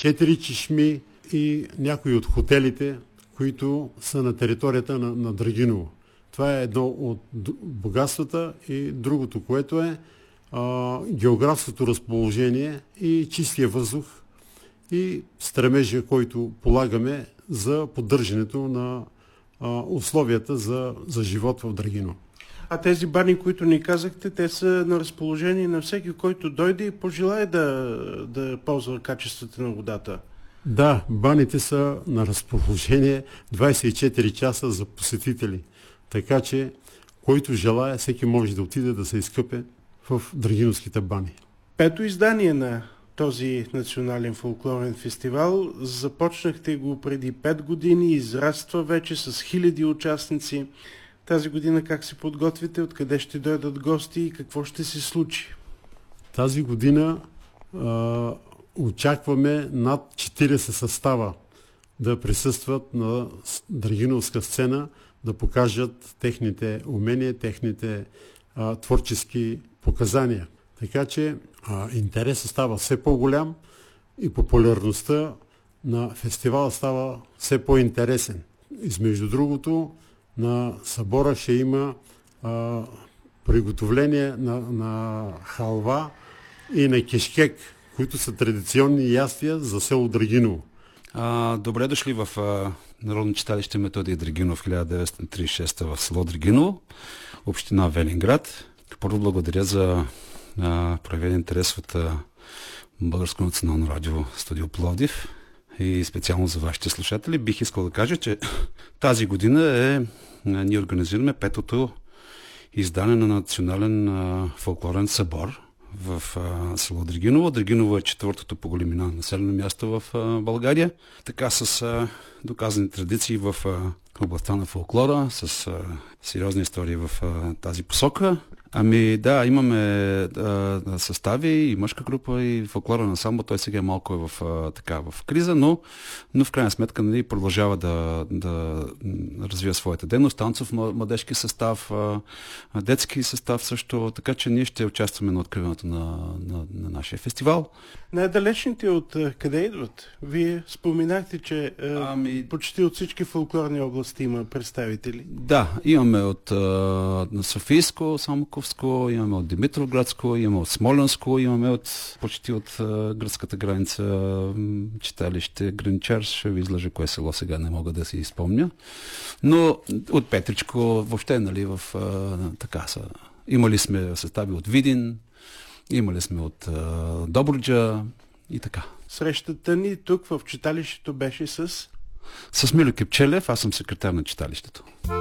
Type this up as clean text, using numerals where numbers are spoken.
4 чешми и някои от хотелите, които са на територията на Драгиново. Това е едно от богатствата и другото, което е географското разположение и чистия въздух и стремежа, който полагаме за поддържането на условията за живот в Драгиново. А тези бани, които ни казахте, те са на разположение на всеки, който дойде и пожелае да ползва качеството на водата. Да, баните са на разположение 24 часа за посетители. Така че, който желая, всеки може да отиде да се изкъпе в Драгиновските бани. 5-то издание на този национален фолклорен фестивал. Започнахте го преди 5 години, израства вече с хиляди участници. Тази година как се подготвите, откъде ще дойдат гости и какво ще се случи? Тази година очакваме над 40 състава да присъстват на Драгиновска сцена, да покажат техните умения, техните творчески показания. Така че интересът става все по-голям и популярността на фестивала става все по-интересен. Измежду другото, на събора ще има приготовление на халва и на кешкек, които са традиционни ястия за село Драгиново. Добре дошли в Народно читалище Методий Драгинов 1936 в село Драгиново, община Велинград. Първо благодаря за проявен интерес от Българско национално радио студио Пловдив и специално за вашите слушатели. Бих искал да кажа, че тази година ние организираме 5-то издание на национален фолклорен събор в село Драгиново. Драгиново е 4-то по големина населено място в България. Така с доказани традиции в областта на фолклора, с сериозни истории в тази посока. Да, имаме състави и мъжка група и фолклора на самбо. Той сега малко е в криза, но в крайна сметка продължава да развива своята дейност. Танцов младежки състав, детски състав също, така че ние ще участваме на откриването на нашия фестивал. Най-далечните от къде идват? Вие споменахте, че почти от всички фолклорни области има представители. Да, имаме от Софийско, Самоковско, имаме от Димитровградско, имаме от Смолянско, имаме почти от гръцката граница читалище Гранчар. Ще ви излъжа кое село сега не мога да си изпомня. Но от Петричко въобще, така са. Имали сме състави от Видин, имали сме от Добруджа и така. Срещата ни тук в читалището беше с Милю Кепчелев, аз съм секретар на читалището.